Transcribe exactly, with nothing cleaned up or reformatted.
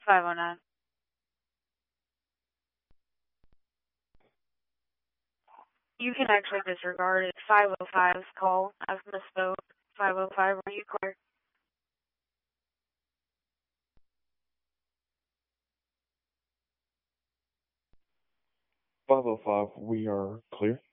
five oh nine. You can actually disregard it. five oh five's call. I've misspoke. five oh five, are you clear? five oh five, we are clear.